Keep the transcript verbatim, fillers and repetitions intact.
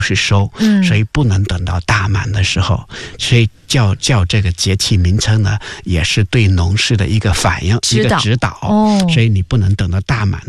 是收， 嗯， 所以不能等到大满的时候，所以叫叫这个节气名称呢，也是对农事的一个反应， 指导一个指导。 哦， 所以你不能等到大满